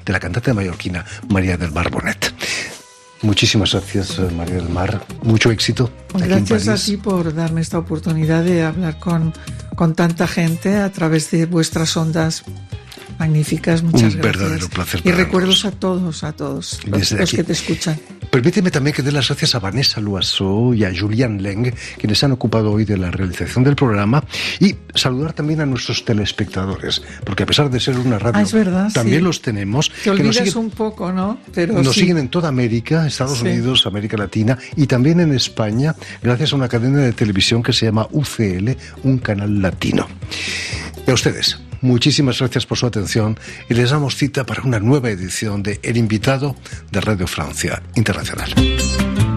de la cantante mallorquina María del Mar Bonet. Muchísimas gracias, María del Mar. Mucho éxito aquí en París. Gracias a ti por darme esta oportunidad de hablar con tanta gente a través de vuestras ondas magníficas. Muchas gracias. Un verdadero placer. Y recuerdos a todos los que te escuchan. Permíteme también que dé las gracias a Vanessa Loiseau y a Julián Leng, quienes han ocupado hoy de la realización del programa, y saludar también a nuestros telespectadores, porque a pesar de ser una radio, es verdad, también sí. los tenemos. Te olvidas un poco, ¿no? Pero nos sí. siguen en toda América, Estados Unidos, América Latina y también en España, gracias a una cadena de televisión que se llama UCL, un canal latino. Y a ustedes, muchísimas gracias por su atención y les damos cita para una nueva edición de El Invitado de Radio Francia Internacional.